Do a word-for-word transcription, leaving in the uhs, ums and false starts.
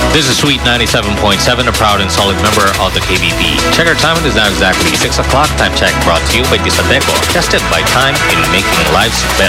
This is Sweet ninety-seven point seven, a proud and solid member of the K B P. Check our time. It is now exactly six o'clock. Time check brought to you by Disadeco. Tested by time in making lives better.